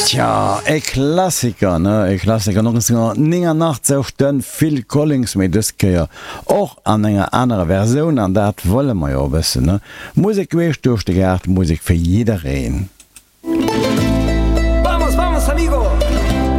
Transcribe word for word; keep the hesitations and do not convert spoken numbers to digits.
Tja, e Klassiker ne e Klassiker noch ninger nacht auf den Phil Collins méi dëskeier och an enger anderer Version an dat wolle ma jo bëssen ne Musik wees durch de Gerd Musik fir jidereen.